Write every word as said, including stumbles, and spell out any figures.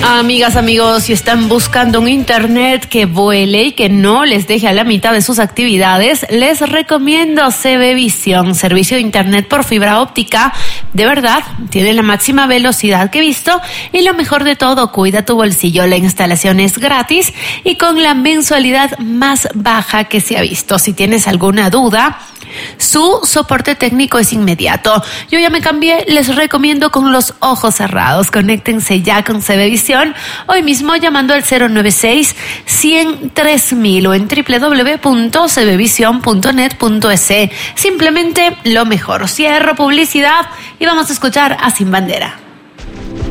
Amigas, amigos, si están buscando un internet que vuele y que no les deje a la mitad de sus actividades, les recomiendo CBvisión, servicio de internet por fibra óptica. De verdad, tiene la máxima velocidad que he visto y lo mejor de todo, cuida tu bolsillo. La instalación es gratis y con la mensualidad más baja que se ha visto. Si tienes alguna duda, su soporte técnico es inmediato. Yo ya me cambié, les recomiendo con los ojos cerrados. Conéctense ya con CBvisión hoy mismo llamando al cero nueve seis, cien, tres mil o en doble u doble u doble u punto c b visión punto net punto e s. Simplemente lo mejor. Cierro publicidad y vamos a escuchar a Sin Bandera.